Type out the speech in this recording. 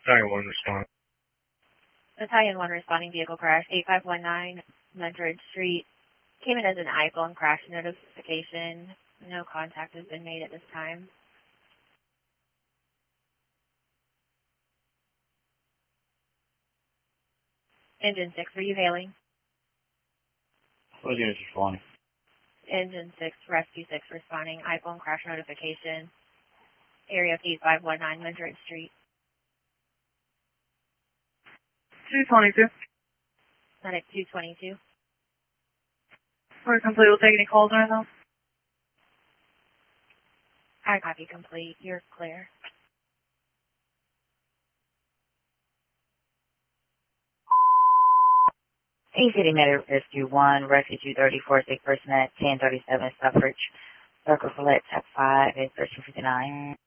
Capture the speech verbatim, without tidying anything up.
Battalion one respond. Battalion one responding vehicle crash, eight five one nine Mundridge Street. Came in as an iPhone crash notification. No contact has been made at this time. Engine six, were you hailing? What units responding? Engine six, Rescue six responding, iPhone crash notification. Area eight five one nine Mundridge Street. two twenty-two. Medic two twenty-two. We're complete. We'll take any calls right now. I copy complete. You're clear. Hey, City Medic Rescue one, Rescue two thirty-four, sick person at ten thirty-seven Suffrage. Circle select, tap five, at thirteen fifty-nine.